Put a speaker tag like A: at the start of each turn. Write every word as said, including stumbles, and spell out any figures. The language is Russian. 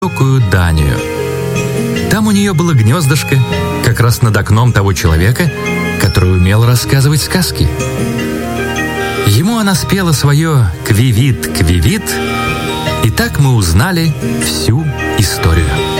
A: далекую Данию. Там у нее было гнездышко, как раз над окном того человека, который умел рассказывать сказки. Ему она спела свое «Квивит, квивит», и так мы узнали всю историю.